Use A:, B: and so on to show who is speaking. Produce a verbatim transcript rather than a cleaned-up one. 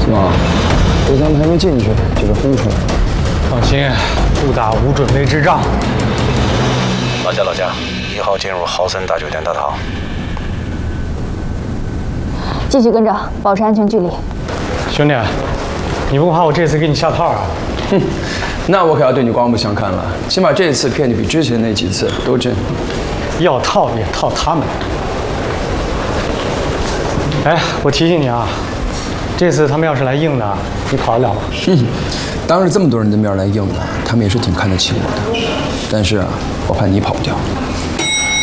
A: 怎么，这咱们还没进去就被轰出来了？
B: 放心，不打无准备之仗。
C: 老贾，老贾，一号进入豪森大酒店大堂。
D: 继续跟着，保持安全距离。
B: 兄弟，你不怕我这次给你下套啊？
A: 哼，那我可要对你刮目相看了。起码这次骗你比之前那几次都真。
B: 要套也套他们。哎，我提醒你啊，这次他们要是来硬的，你跑得了吗？
A: 哼，当着这么多人的面来硬的，他们也是挺看得起我的。但是啊，我怕你跑不掉。